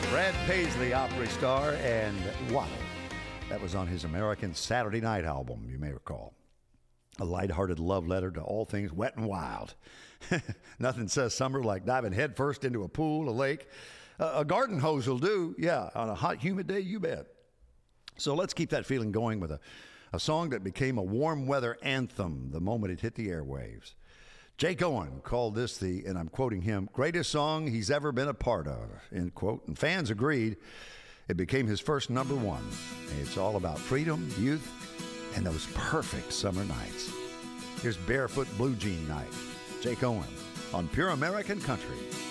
Brad Paisley, Opry star, and Waddle. That was on his American Saturday Night album, you may recall. A lighthearted love letter to all things wet and wild. Nothing says summer like diving headfirst into a pool, a lake. A garden hose will do, yeah, on a hot, humid day, you bet. So let's keep that feeling going with a song that became a warm weather anthem the moment it hit the airwaves. Jake Owen called this the, and I'm quoting him, greatest song he's ever been a part of, end quote. And fans agreed. It became his first number one. It's all about freedom, youth, and those perfect summer nights. Here's Barefoot Blue Jean Night. Jake Owen on Pure American Country.